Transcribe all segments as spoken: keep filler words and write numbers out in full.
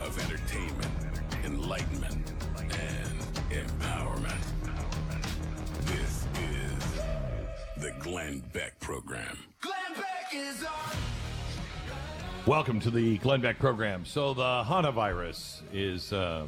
of entertainment, enlightenment, and empowerment. This is the Glenn Beck Program. Glenn Beck is on. Welcome to the Glenn Beck Program. So the hantavirus is uh,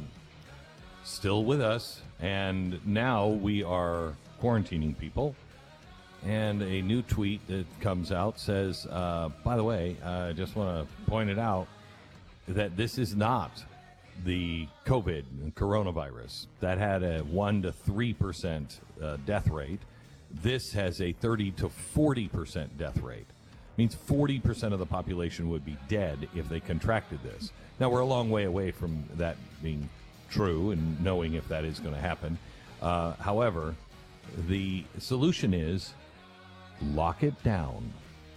still with us, and now we are quarantining people. And a new tweet that comes out says, uh, by the way, I just want to point it out that this is not the COVID coronavirus that had a one to three percent uh, death rate. This has a thirty to forty percent death rate. Means forty percent of the population would be dead if they contracted this. Now, we're a long way away from that being true and knowing if that is going to happen. Uh, however, the solution is lock it down.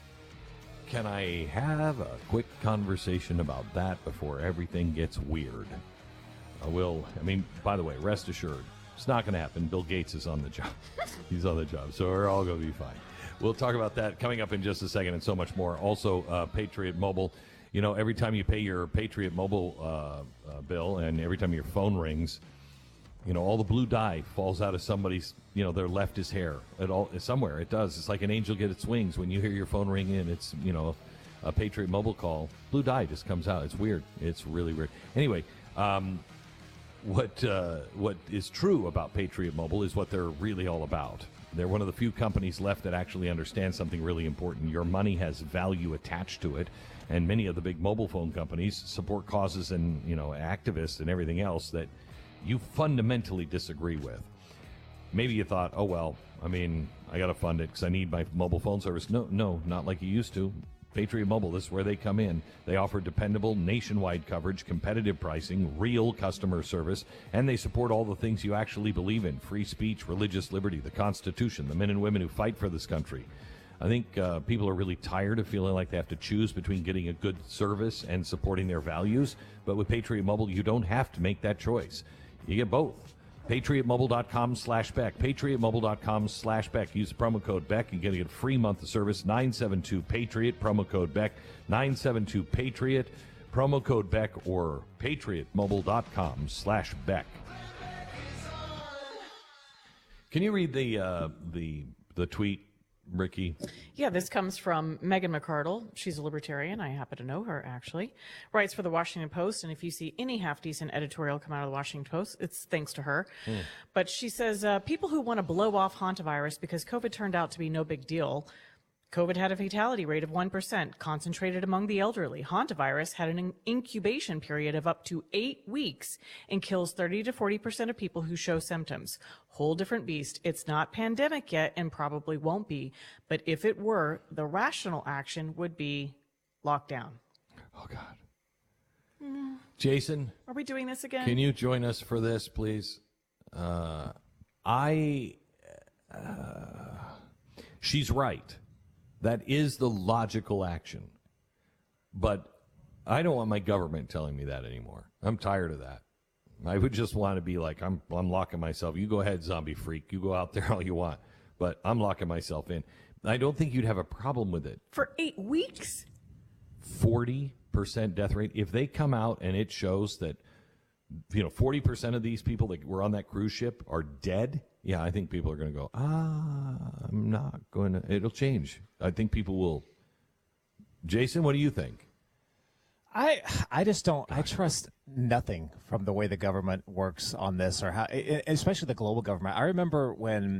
Can I have a quick conversation about that before everything gets weird? I will. I mean, by the way, rest assured, it's not going to happen. Bill Gates is on the job. He's on the job, so we're all going to be fine. We'll talk about that coming up in just a second and so much more. Also, uh, Patriot Mobile. You know, every time you pay your Patriot Mobile uh, uh, bill and every time your phone rings, you know, all the blue dye falls out of somebody's, you know, their leftist hair. It all somewhere it does. It's like an angel get its wings. When you hear your phone ring in, it's, you know, a Patriot Mobile call. Blue dye just comes out. It's weird. It's really weird. Anyway, um, what uh, what is true about Patriot Mobile is what they're really all about. They're one of the few companies left that actually understand something really important. Your money has value attached to it, and many of the big mobile phone companies support causes and, you know, activists and everything else that you fundamentally disagree with. Maybe you thought, oh, well, I mean, I got to fund it because I need my mobile phone service. No, no, not like you used to. Patriot Mobile, this is where they come in. They offer dependable nationwide coverage, competitive pricing, real customer service, and they support all the things you actually believe in: free speech, religious liberty, the Constitution, the men and women who fight for this country. I think uh, people are really tired of feeling like they have to choose between getting a good service and supporting their values. But with Patriot Mobile, you don't have to make that choice. You get both. PatriotMobile.com slash Beck. PatriotMobile.com slash Beck. Use the promo code Beck and get a free month of service. nine seven two Patriot. Promo code Beck. nine seven two Patriot. Promo code Beck or PatriotMobile.com slash Beck. Can you read the uh, the the tweet, Ricky? Yeah, this comes from Megan McArdle. She's a libertarian. I happen to know her, actually. Writes for the Washington Post, and if you see any half-decent editorial come out of the Washington Post, it's thanks to her. Mm. But she says, uh, people who want to blow off hantavirus because COVID turned out to be no big deal. COVID had a fatality rate of one percent, concentrated among the elderly. Hantavirus had an incubation period of up to eight weeks and kills thirty to forty percent of people who show symptoms. Whole different beast. It's not pandemic yet and probably won't be. But if it were, the rational action would be lockdown. Oh, God. Mm. Jason? Are we doing this again? Can you join us for this, please? Uh, I... Uh, she's right. That is the logical action. But I don't want my government telling me that anymore. I'm tired of that. I would just want to be like, I'm I'm locking myself. You go ahead, zombie freak. You go out there all you want. But I'm locking myself in. I don't think you'd have a problem with it. For eight weeks? forty percent death rate. If they come out and it shows that, you know, forty percent of these people that were on that cruise ship are dead, yeah, I think people are going to go, ah, I'm not going to, it'll change. I think people will. Jason, what do you think? I I just don't, I trust nothing from the way the government works on this, or how, especially the global government. I remember when